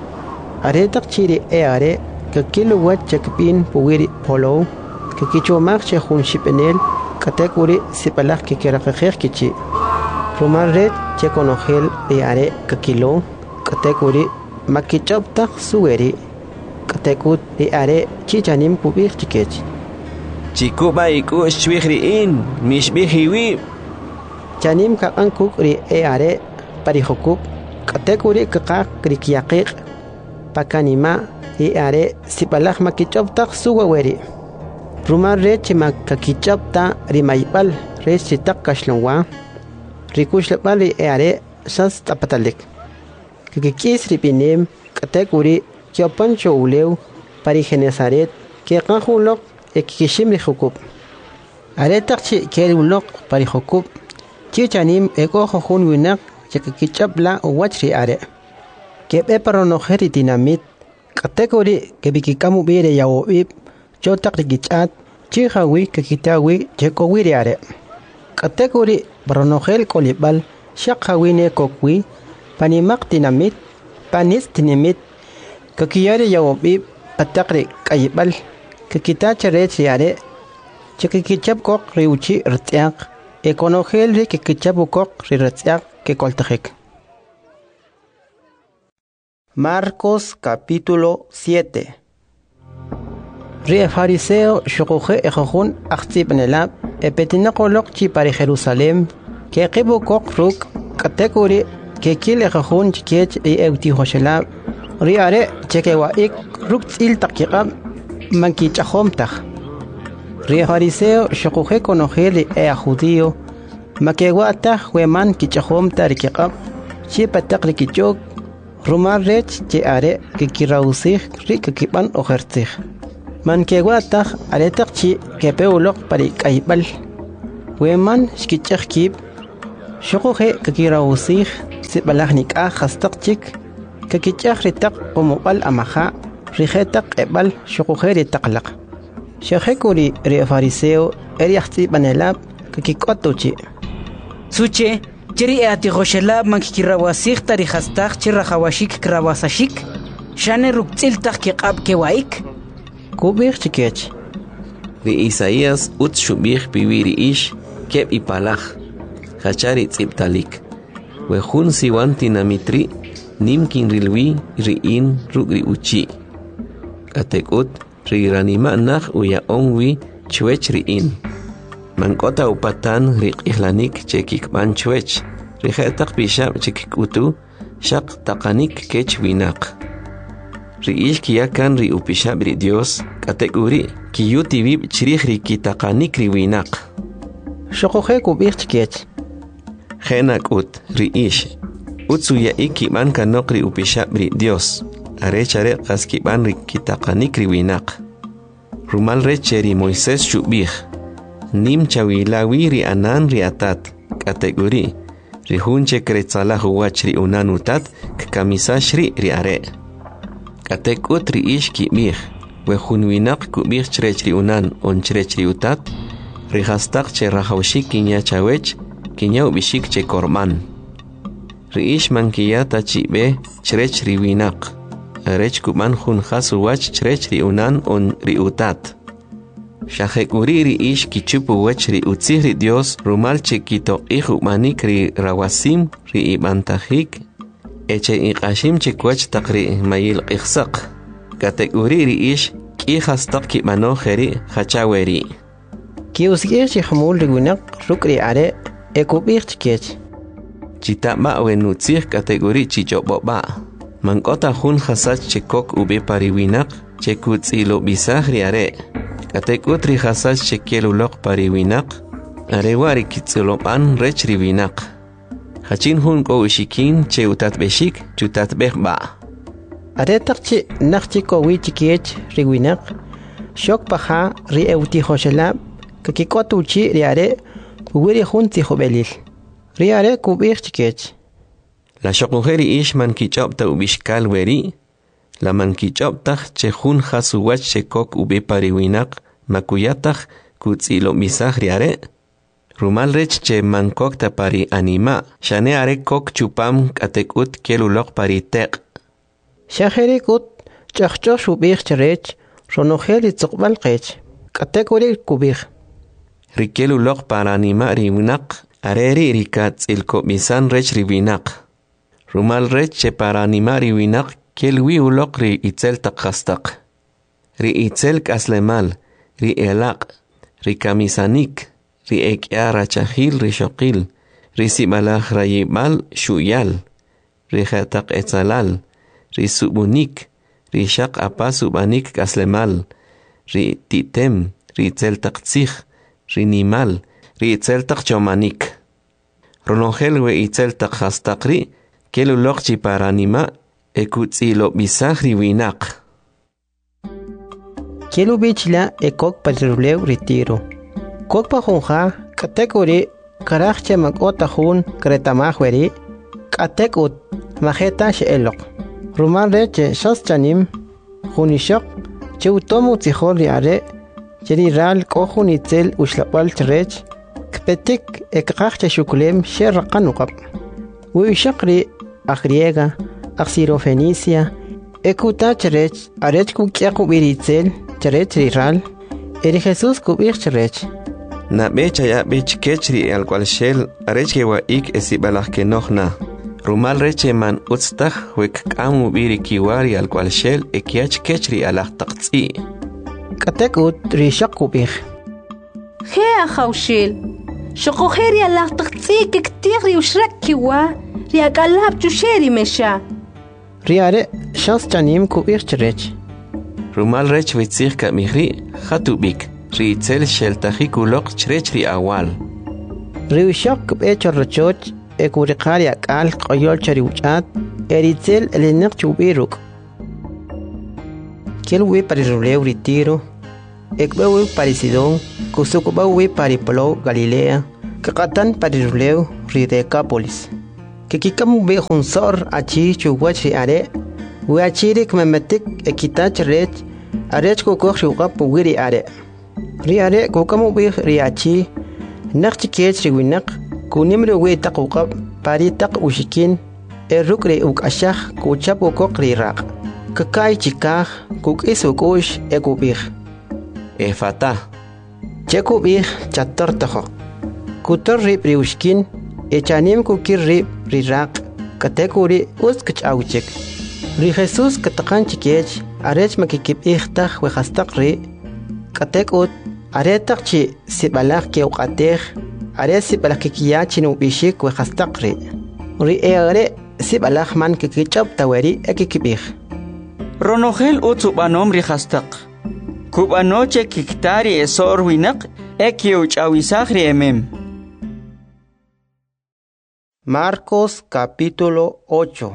are tak chiri are kakilo wach chakpin puwiri polo kakichomak chehun shipenel category sipalak kikirakakher kichi rumal red chekonogel are kakilo category makichoptak suweri category are chichanim kubir chikech chikuba iku shwihri in mishbihiwi chanim ka ankuk ri are parihokuk category kakak krikiaqiq pakanima are sipalak makichoptak suweri rumar re chimak kakichopta rimaipal re chitak kashlongwa rikushlepal are sas tapatalik kikis ripinem category kyopancho uleu parigenesaret ke qahulok ekishim rihukub are takchi kerulok parihokub chichanim eko khun winak chakakichapla wachri are kebe paronoheri dinamit category kebikikamu bire yawib chotak rigichat chihawi kakitawi chekowiri are category paronohel kolibal shakhawine kokwi panimak dinamit panis dinamit kakiyari yawib patakri kayibal kakita charech are chakakichap kok riuchi rtiaq ekonogel ri kakichap kok rtiaq que koltajek. Marcos capítulo 7. Ri fariseo shokoje ejojun achtibnelab epetinakolok chi para Jerusalem que qibu kok ruk category que kil ejojun chikech e euti hoshelab ri are chekewa ik ruk il taqiqab manki chahom taj ri fariseo shokoje konogel e judío makeguata hueman kichahom tarikiqab chi patakri kichok rumar rech che are kikirausih ri kikiban ojertih man ke watak aretak chi ke peulok pari kaibal weman shkichak kib shoko he kakira usih sibalahnik a khastak chik kakichak ritak umubal amaha rihetak ebal shoko he ritaklaq shekuri re fariseo eriachti banelab kakikotuchi suche chiri ati khoshelab mankikira wasih tari khastak chira khawashik krawasashik shane ruktil tak kiqab kewaik kubir chikech vi Isaías ut shubih piviri ish keb ipalach khachari tsiptalik we hun siwan tinamitri nimkin rilwi riin rugri uchi katekut riranima nach uya onwi chwech riin mankota upatan riqihlanik chekikban chwech rihetak bishab chekikutu shaq taqanik kech winak riish kiyakan ri upishab ri Dios kategori kiyuti vib chirih ri kitaqanik ri winak shoqoje kubir chikech Henak ut riish utsuya ikiban kanok ri upishab ri Dios arechare qaskiban ri kitaqanik ri winak rumal recheri Moisés shubih nim chawilawi ri anan ri atat kategori ri hunche kretzala huwach ri unanutat kamisashri ri are katekut ri ish kibih we hunwinak kubih chrech ri unan on chrech ri utat ri hastak che rahawshik kinya chawech kinya ubishik che korban ri ish mankiyata chibe chrech ri winak arech kuban hun khasuwach chrech ri unan on ri utat Shahekuri ri ish kichupu wech ri utzih ri Dios rumal chekito ihu manik ri rawasim ri ibantahik eche iqashim chekwach takri mayil qihsaq kategori ri ish ki hastak ki mano kheri khachaweri ki usgir chi khmul ri winak rukri are ekubir chikech chitama wenutzih kategori chichoboba mankota hun khasach chekok ube pari winak chekutzilo bisah ri are katekut ri khasach chekelulok pari winak arewari kitzuloban rech ri winak Hachin hun ko ushikin che utat beshik chutat behba. Aretak chi nakchi ko wichikech riwinak shok paha ri euti hoshelab kakikotu chi ri are wiri hun ti hobelil. Ri are kubir chikech. La shokujeri ish man kichop ta ubishkal weri la man kichop tak che hun khasuwach che kok ube pariwinak makuyatak kutzilo misah ri are Rumal rech che mankok ta pari anima, shane are kok chupam katekut kelulok pari tek. Shaheri kut chachcho shubir cherech, ronojeli tzokbal kech, katekuri kubir. Rikelulok para anima riwinak, areri rikat ilko misan rech riwinak. Rumal rech che para anima riwinak, kelwi ulok ri itzel takhastak. Ri itzel kaslemal, ri elak, ri kamisanik. Ri ekya rachahil ri shokil, ri sibalach rayibal shuyal, ri khatak etzalal, ri subunik, ri shak apa subanik kaslemal, ri titem, ri tzeltak tzich, ri nimal, ri tzeltak chomanik. Ronongel we itzeltak hastakri, kelulok chiparanima, ekutzilo bisach ri winak. Kelu bichla ekok pariruleu ritiro. Kokpa junja katekuri karachche makota jun kretamahweri katekut majeta shelok ruman reche shaschanim junishok cheutomu tzihol riare cheri ral kohun itzel ushlapal trech kpetik ekqachche shuklem sherqanuqab wishaqri agriega axirofenicia ekuta cherech arech kukyaqu biritzel cherech ral eri Jesus kubir cherech Na becha ya bech kechri al cual shel areche wa ik esibalach ke nohna. Rumal reche man utstach wek kamu biri kiwari al cual shel ekiach kechri alach taqtzi. Katek ut rishak kubich. He khawshil. Shoko kheri alach taqtzi kektiri ushrak kiwa ri akalab chusheri mesha. Riare shas chanim kubich cherech. Rumal rech witzich ka mihri khatubik. Ritzel sheltahikulok chrechri awal. Riwishok becho rochoch ekuriqari akal qoyol chariuchat eritzel elinek chubiruk. Kelwe pariruleu ritiro ekbewi pari Sidón, kusukubawi pari Polo Galilea, kakatan pari Ruleu ri Decápolis. Kikikamu be junsor achi chuwach ri are, we achiri kmemetik ekitach rech, arech kukok riwqap wiri are. Ri are kukamu be ri achi, nakchi kech ri winak, kunimri we takukap pari tak ushikin, eruk ri ukashach kuchap kukok ri raq. Kakay chikaj kuk isukush ekubih. Efata. Chekubih chator tajo. Kutor rip riushkin, echanim kukir rip riraq, katekuri uskach auchik. Ri Jesus katakan chikech, arech makikip ichtach wehastak ri, katekut, aretak chi sibalak keukatech, are sibalak kikiyachin ubishik wehastak ri. Ri eare sibalak man kikichap taweri ekikibih. Ronogel utsubanom rihastak. Kubanoche kiktari esor winak ekiuch awisagri emem. Marcos capítulo 8.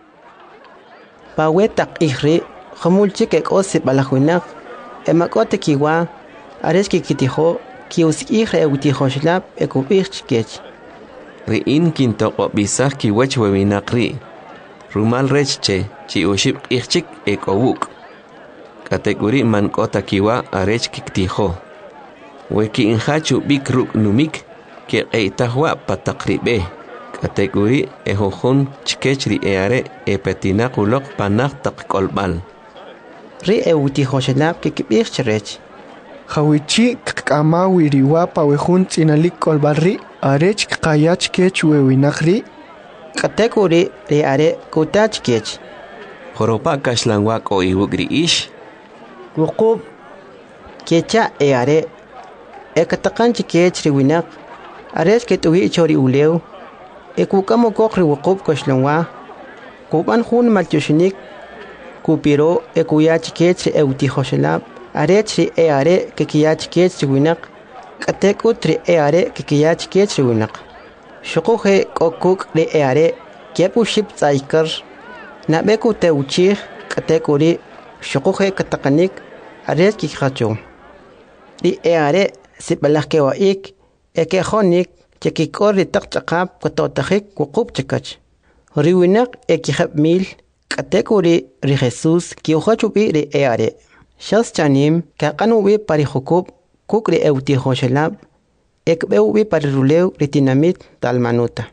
Pawetak ihri, jamulchik ek osip balajuinak, emakote kiwa, areski kitijo, kius ihre eutijo shlap ekubich. Riin kintoko bisah kiwech wewinak ri. Rumal rechche, chi uship ichik ekowuk. Kategori man kota kiwa arech kiktijo. Weki inhachu bikruk numik, ke eitahwa patakribe. Kategori ehohun chkechri eare epetinakulok panak tak kolbal. Ri eutijo shlap kikibich. Hawichi kama wiriwa pawehun tinalik kolbalri arech kayach kech wewinakri. Kategori ri are kutach kech. Joropa kashlangwak o iwugri ish. Wukub kecha eare ekatakan chikech ri winak arech ketuwi chori uleu ekukamo kokri wukub kashlangwa kuban hun malchushinik kupiro ekuya chikech eutihoshelab arech ri eare kekiya chikech ri winak katekut ri eare kekiya chikech ri winak shukuhe kokuk ri eare kepu ship tsaikar nabeku teuchih katekuri shukuhe katakanik arech kikhacho. Ri eare sibalak kewaik ekehonik chekikor ri takchakap katotahik wukub chakach. Ri winak ekihab mil katekuri ri Jesus kiuhachubi ri eare. Shas chanim kakanubi pari hukub kuk ri eutihoshelab ekbeubi pari ruleu ri tinamit talmanuta.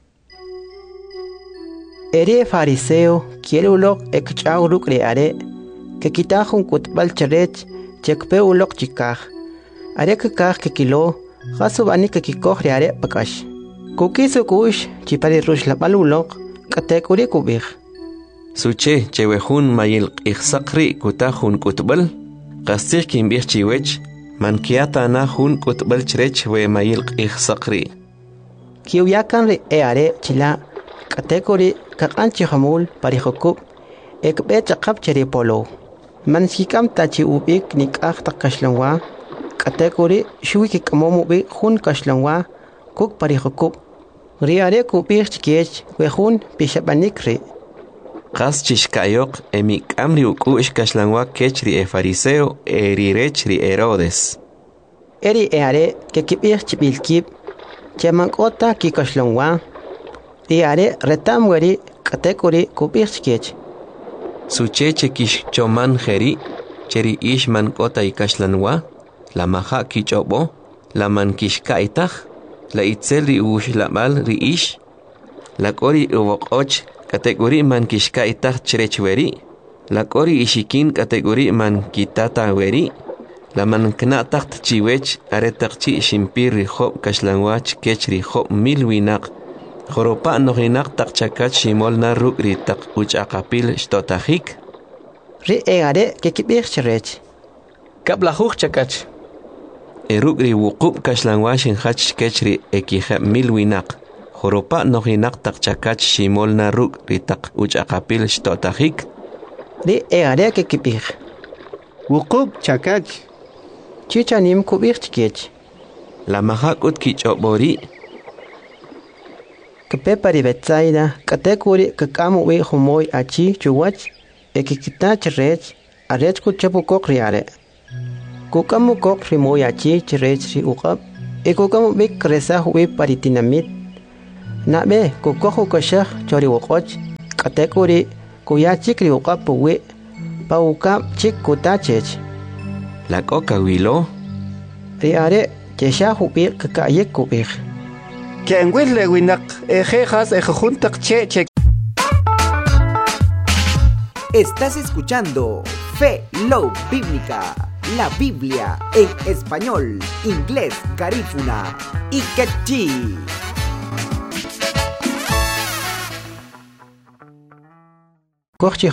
Eri fariseo kielulok ekchauruk ri are que kitajun kutbal charech chekpe ulok chikaj. Are kikaj kikilo, jasubani kikikoj are pakash. Kukisu kush chipari rush la balulok, katekuri kubij. Suche chewehun mayil ikhsakri kutajun kutbal, kastir kimbij chiwech, mankiata na hun kutbal chrech we mayil ikhsakri. Kiuyakan ri eare chila, katekuri kakanchi hamul parihokub, ekbe chakap cheri polo. Man hikam tachi ubik nikah tak kashlangwa, kategori shui kikamomu bi hun kashlangwa, kuk parihokub. Riare kubik chikech, we hun pishabanikri. Kas chishkayok emik amri ukush kashlangwa kechri e fariseo erirechri Herodes. Eri eare ke kibik chibilkib, chemankota ki kashlangwa. Riare retamweri kategori kubik chikech. Suche chekish choman jeri, cheri ishman kota ikashlanwa, la maha kichobo, la man kishkaitach, la itzel ri ush labal ri ish, la kori uwokoch, kategori man kishkaitach cherechweri, la kori ishikin kategori man kitata weri, la man knatach chiwech, aretachchi shimpir ri hop kashlanwach kech ri hop milwinak, Joropa nohinak tak chakat shimol na ruk ri tak uchakapil shtotahik. Ri eare kekibir cherech. Kablahuk chakach. Eruk ri wukub kashlangwashin hach kechri ekihab milwinak. Joropa nohinak tak chakat shimol na ruk ri tak uchakapil shtotahik. Ri eare kekibir. Wukub chakach. Chichanim kubir chikech. La mahak ut kichobori. Kepepari Betsaida, katekuri kakamu we humoy achi chuwach, ekikita cherech, arech kuchapu kokriare. Kukamu kok rimoyachi chirech ri uqab. Kukamu bik resah wi paritinamit. Nabe kukohu kashah chori uqoch. Katekuri kuyachik ri uqab puwi. Paukap chik kutachech. La coca wilo. Riare chesha hubik kakayek kubik. Kenwil le winak ejejas ejuntak cheche. Estás escuchando Fe Love Bíblica, la Biblia en español, inglés, garífuna y quechí. Kochi